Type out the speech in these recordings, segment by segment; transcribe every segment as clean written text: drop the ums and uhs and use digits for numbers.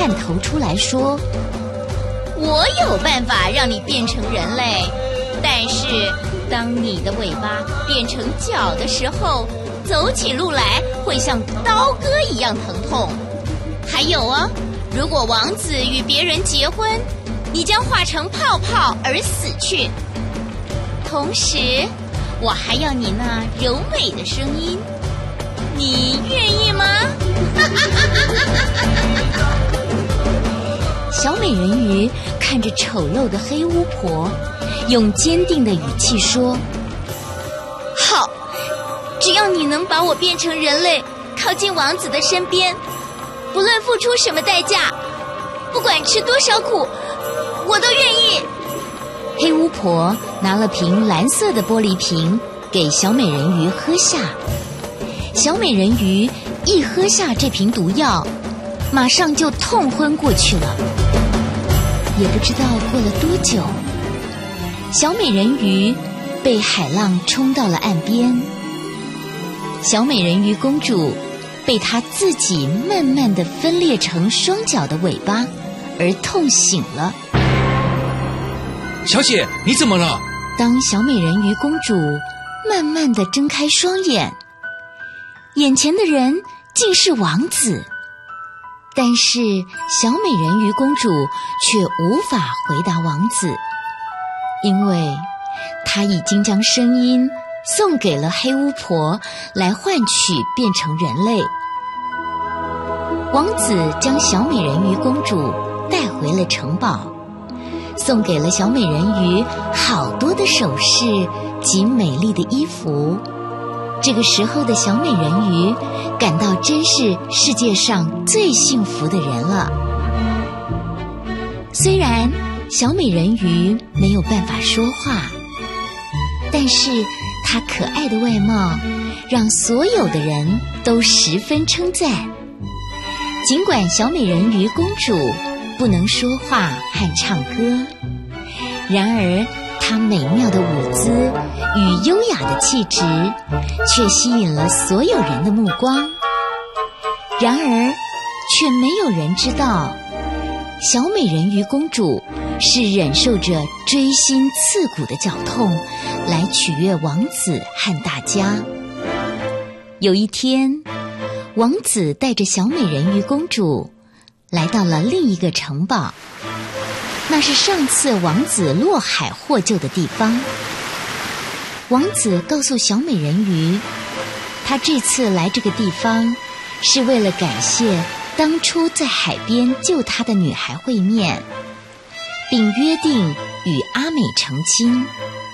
探头出来说：“ 我有办法让你变成人类，但是当你的尾巴变成脚的时候，走起路来会像刀割一样疼痛。还有啊，如果王子与别人结婚，你将化成泡泡而死去。同时，我还要你那柔美的声音，你愿意吗？” 小美人鱼看着丑陋的黑巫婆，用坚定的语气说：“ 好，只要你能把我变成人类，靠近王子的身边，不论付出什么代价，不管吃多少苦，我都愿意。” 黑巫婆拿了瓶蓝色的玻璃瓶给小美人鱼喝下。小美人鱼一喝下这瓶毒药，马上就痛昏过去了。也不知道过了多久，小美人鱼被海浪冲到了岸边。小美人鱼公主被她自己慢慢地分裂成双脚的尾巴而痛醒了。 小姐，你怎么了？ 当小美人鱼公主慢慢地睁开双眼，眼前的人竟是王子。但是小美人鱼公主却无法回答王子，因为她已经将声音送给了黑巫婆来换取变成人类。王子将小美人鱼公主带回了城堡，送给了小美人鱼好多的首饰及美丽的衣服。这个时候的小美人鱼感到真是世界上最幸福的人了。虽然小美人鱼没有办法说话，但是她可爱的外貌让所有的人都十分称赞。尽管小美人鱼公主不能说话和唱歌，然而她美妙的舞姿与优雅的气质却吸引了所有人的目光。然而却没有人知道，小美人鱼公主是忍受着锥心刺骨的绞痛来取悦王子和大家。有一天，王子带着小美人鱼公主来到了另一个城堡，那是上次王子落海获救的地方。王子告诉小美人鱼，他这次来这个地方是为了感谢当初在海边救他的女孩会面，并约定与阿美成亲。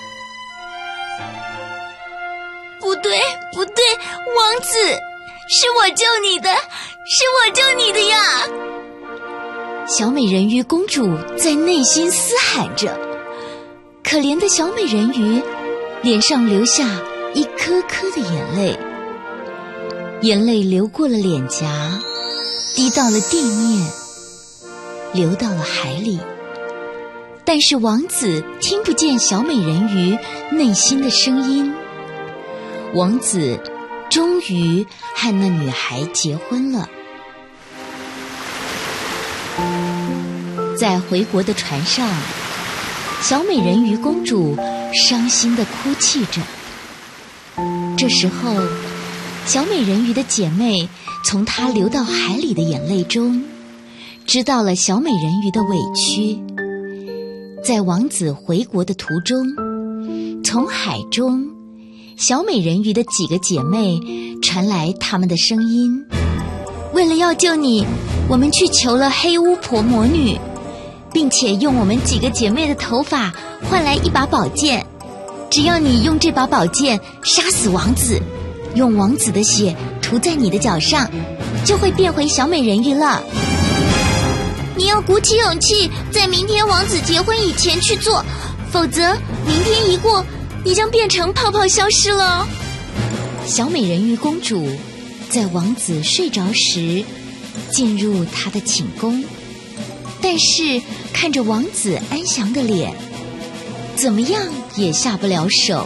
不对，王子，是我救你的，是我救你的呀！ 小美人鱼公主在内心嘶喊着，可怜的小美人鱼脸上流下一颗颗的眼泪，眼泪流过了脸颊，滴到了地面，流到了海里。但是王子听不见小美人鱼内心的声音。王子终于和那女孩结婚了。在回国的船上，小美人鱼公主伤心地哭泣着。这时候，小美人鱼的姐妹从她流到海里的眼泪中，知道了小美人鱼的委屈。在王子回国的途中，从海中，小美人鱼的几个姐妹传来她们的声音：为了要救你，我们去求了黑巫婆魔女，并且用我们几个姐妹的头发换来一把宝剑，只要你用这把宝剑杀死王子，用王子的血涂在你的脚上，就会变回小美人鱼了。 你要鼓起勇气，在明天王子结婚以前去做，否则明天一过，你将变成泡泡消失了。 小美人鱼公主在王子睡着时进入他的寝宫，但是看着王子安详的脸，怎么样也下不了手。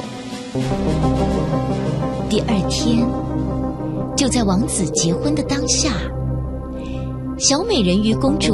第二天，就在王子结婚的当下，小美人鱼公主